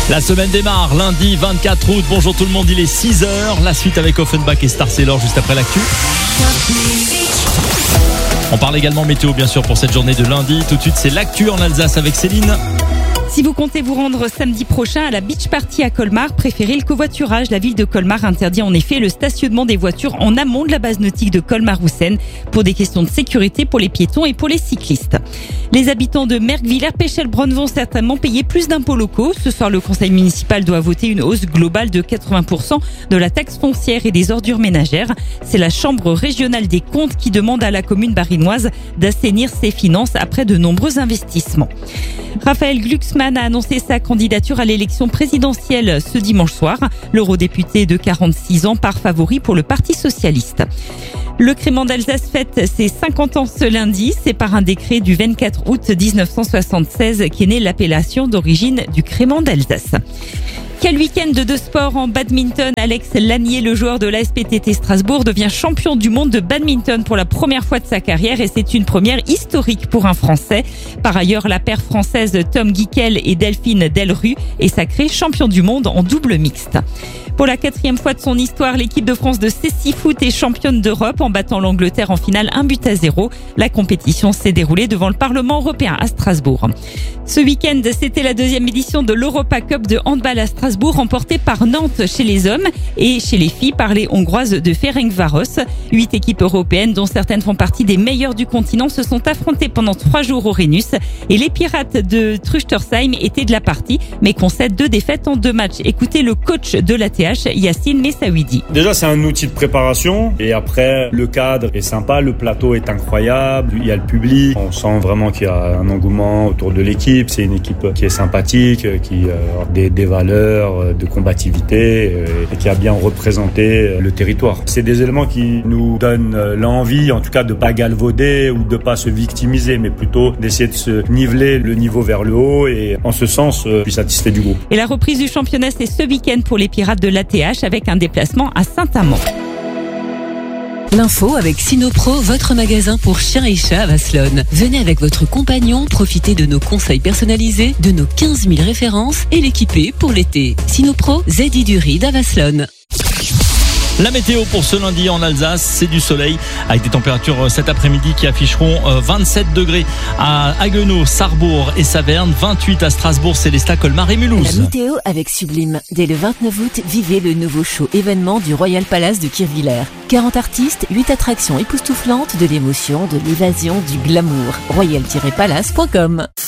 La semaine démarre lundi 24 août. Bonjour tout le monde, il est 6h. La suite avec Offenbach et Star Sailor juste après l'actu. On parle également météo bien sûr pour cette journée de lundi. Tout de suite c'est l'actu en Alsace avec Céline. Si vous comptez vous rendre samedi prochain à la beach party à Colmar, préférez le covoiturage. La ville de Colmar interdit en effet le stationnement des voitures en amont de la base nautique de Colmar-Roussen pour des questions de sécurité pour les piétons et pour les cyclistes. Les habitants de Merguevillers-Péchelbronn vont certainement payer plus d'impôts locaux. Ce soir, le conseil municipal doit voter une hausse globale de 80% de la taxe foncière et des ordures ménagères. C'est la chambre régionale des comptes qui demande à la commune barinoise d'assainir ses finances après de nombreux investissements. Raphaël Glucksmann a annoncé sa candidature à l'élection présidentielle ce dimanche soir. L'eurodéputé de 46 ans part favori pour le Parti socialiste. Le Crémant d'Alsace fête ses 50 ans ce lundi. C'est par un décret du 24 août 1976 qu'est née l'appellation d'origine du Crémant d'Alsace. Quel week-end de sport en badminton. Alex Lanier, le joueur de l'ASPTT Strasbourg, devient champion du monde de badminton pour la première fois de sa carrière et c'est une première historique pour un Français. Par ailleurs, la paire française Tom Guiquel et Delphine Delru est sacrée champion du monde en double mixte. Pour la 4e fois de son histoire, l'équipe de France de cécifoot est championne d'Europe en battant l'Angleterre en finale 1-0. La compétition s'est déroulée devant le Parlement européen à Strasbourg. Ce week-end, c'était la 2e édition de l'Europa Cup de handball à Strasbourg, remportée par Nantes chez les hommes et chez les filles par les Hongroises de Ferencváros. 8 équipes européennes, dont certaines font partie des meilleures du continent, se sont affrontées pendant 3 jours au Rhenus. Et les Pirates de Truchtersheim étaient de la partie, mais concèdent 2 défaites en 2 matchs. Écoutez le coach de l'ATH, Yacine Messaouidi. Déjà, c'est un outil de préparation et après, le cadre est sympa, le plateau est incroyable, il y a le public, on sent vraiment qu'il y a un engouement autour de l'équipe. C'est une équipe qui est sympathique, qui a des valeurs de combativité et qui a bien représenté le territoire. C'est des éléments qui nous donnent l'envie, en tout cas, de pas galvauder ou de pas se victimiser, mais plutôt d'essayer de se niveler le niveau vers le haut et en ce sens, je suis satisfait du groupe. Et la reprise du championnat, c'est ce week-end pour les Pirates de l'ATH avec un déplacement à Saint-Amand. L'info avec Sinopro, votre magasin pour chiens et chats à Vasselonne. Venez avec votre compagnon, profitez de nos conseils personnalisés, de nos 15 000 références et l'équiper pour l'été. Sinopro, ZI du Ride à Vasselonne. La météo pour ce lundi en Alsace, c'est du soleil avec des températures cet après-midi qui afficheront 27 degrés à Haguenau, Sarrebourg et Saverne, 28 à Strasbourg, Célestat, Colmar et Mulhouse. La météo avec Sublime. Dès le 29 août, vivez le nouveau show événement du Royal Palace de Kirchwiller. 40 artistes, 8 attractions époustouflantes, de l'émotion, de l'évasion, du glamour. royal-palace.com